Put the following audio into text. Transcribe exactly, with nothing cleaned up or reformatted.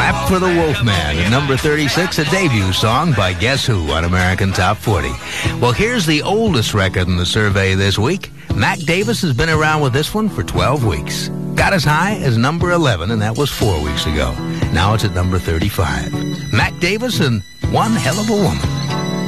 Clap for the Wolfman at number thirty-six, a debut song by Guess Who on American Top forty. Well, here's the oldest record in the survey this week. Mac Davis has been around with this one for twelve weeks. Got as high as number eleven, and that was four weeks ago. Now it's at number thirty-five. Mac Davis and One Hell of a Woman.